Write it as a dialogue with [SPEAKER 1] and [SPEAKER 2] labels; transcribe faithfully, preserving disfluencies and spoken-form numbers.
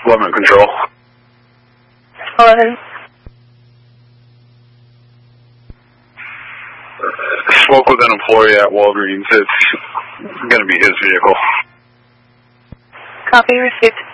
[SPEAKER 1] Lemon Control.
[SPEAKER 2] Hello.
[SPEAKER 1] Spoke with an employee at Walgreens. It's going to be his vehicle.
[SPEAKER 2] Copy received.